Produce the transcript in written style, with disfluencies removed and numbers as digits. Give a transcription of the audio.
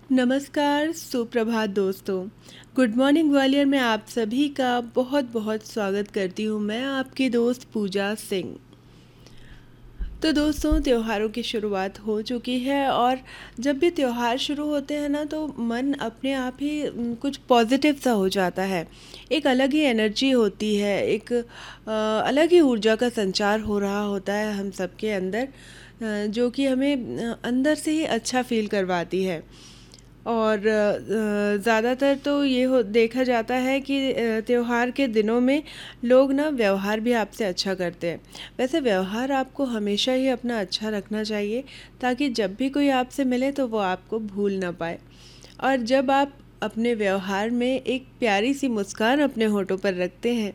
नमस्कार, सुप्रभात दोस्तों। गुड मॉर्निंग ग्वालियर में आप सभी का बहुत बहुत स्वागत करती हूँ। मैं आपकी दोस्त पूजा सिंह। तो दोस्तों, त्योहारों की शुरुआत हो चुकी है और जब भी त्योहार शुरू होते हैं ना तो मन अपने आप ही कुछ पॉजिटिव सा हो जाता है। एक अलग ही एनर्जी होती है, एक अलग ही ऊर्जा का संचार हो रहा होता है हम सबके अंदर, जो कि हमें अंदर से ही अच्छा फील करवाती है। और ज़्यादातर तो ये हो देखा जाता है कि त्योहार के दिनों में लोग ना व्यवहार भी आपसे अच्छा करते हैं। वैसे व्यवहार आपको हमेशा ही अपना अच्छा रखना चाहिए, ताकि जब भी कोई आपसे मिले तो वो आपको भूल ना पाए। और जब आप अपने व्यवहार में एक प्यारी सी मुस्कान अपने होठों पर रखते हैं